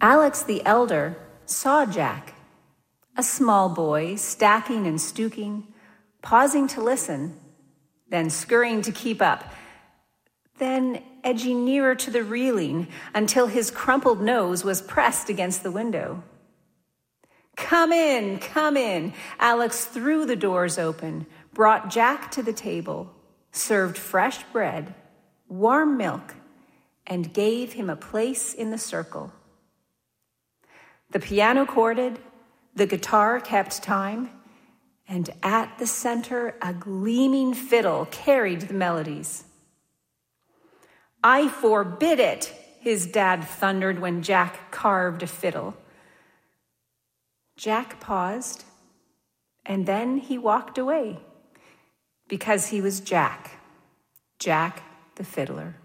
Alex the elder saw Jack, a small boy stacking and stooking, pausing to listen, then scurrying to keep up, then edging nearer to the railing until his crumpled nose was pressed against the window. Come in, come in. Alex threw the doors open, brought Jack to the table, served fresh bread, warm milk, and gave him a place in the circle. The piano chorded, the guitar kept time, and at the center, a gleaming fiddle carried the melodies. I forbid it, his dad thundered when Jack carved a fiddle. Jack paused, and then he walked away, because he was Jack the fiddler.